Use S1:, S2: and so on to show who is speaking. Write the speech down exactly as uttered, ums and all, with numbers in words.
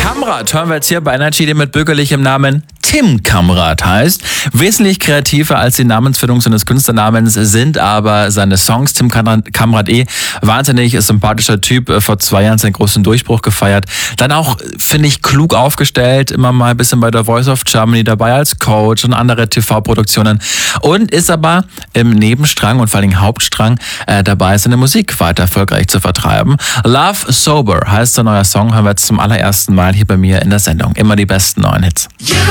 S1: Kamrat hören wir jetzt hier bei Energy, der mit bürgerlichem Namen Tim Kamrat heißt. Wesentlich kreativer als die Namensfindung seines Künstlernamens sind aber seine Songs. Tim Kamrat eh, wahnsinnig sympathischer Typ, vor zwei Jahren seinen großen Durchbruch gefeiert. Dann auch, finde ich, klug aufgestellt, immer mal ein bisschen bei der Voice of Germany dabei als Coach und andere T V-Produktionen. Und ist aber im Nebenstrang und vor allem Hauptstrang äh, dabei, seine Musik weiter erfolgreich zu vertreiben. Love Sober heißt der neue Song, hören wir jetzt zum allerersten Mal hier bei mir in der Sendung. Immer die besten neuen Hits.